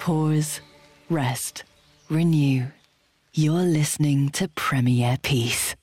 pause, rest, renew. You're listening to Premier Peace.